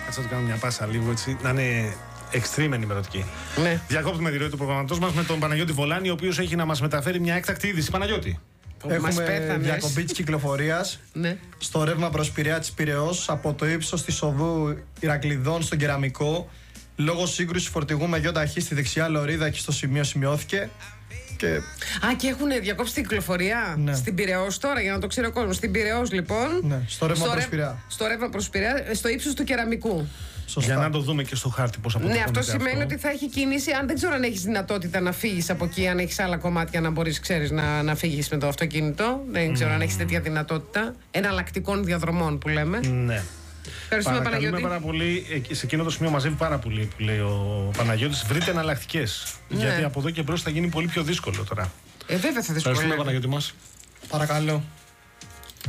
Κάτσε να του κάνω μια πάσα λίγο έτσι, να είναι extreme ενημερωτική. Ναι. Διακόπτουμε τη ροή του προγραμματός μας με τον Παναγιώτη Βολάνη, ο οποίος έχει να μας μεταφέρει μια έκτακτη είδηση. Παναγιώτη. Έχουμε διακοπή της κυκλοφορίας στο ρεύμα προς Πειραιά της Πειραιώς από το ύψος της οδού Ηρακλειδών στον Κεραμικό. Λόγω σύγκρουσης φορτηγού με γιοταχή στη δεξιά λωρίδα και στο σημείο σημειώθηκε. Και έχουν διακόψει την κυκλοφορία στην Πειραιώς τώρα, για να το ξέρει ο κόσμος. Στην Πειραιώς λοιπόν. Ναι, στο ρεύμα προς Πειραιά. Στο ρεύμα προς Πειραιά, στο ύψος του Κεραμικού. Σωστά. Για να το δούμε και στο χάρτη πώς αποτελείται. Ναι, αυτό σημαίνει ότι θα έχει κίνηση. Αν δεν ξέρω αν έχεις δυνατότητα να φύγεις από εκεί, αν έχεις άλλα κομμάτια να μπορείς, ξέρεις, να φύγεις με το αυτοκίνητο. Δεν ξέρω αν έχεις τέτοια δυνατότητα. Εναλλακτικών διαδρομών που λέμε. Ναι. Ευχαριστούμε, Παναγιώτη. Πάρα πολύ. Σε εκείνο το σημείο μαζεύει πάρα πολύ που λέει ο Παναγιώτης. Βρείτε εναλλακτικές. Γιατί από εδώ και μπρος θα γίνει πολύ πιο δύσκολο τώρα. Βέβαια θα δυσκολεύει. Ευχαριστούμε, Παναγιώτη μας. Παρακαλώ.